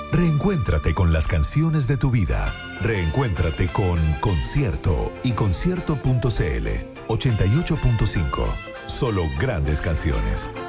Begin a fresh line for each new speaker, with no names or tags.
Reencuéntrate con las canciones de tu vida. Reencuéntrate con Concierto y concierto.cl 88.5. Solo grandes canciones.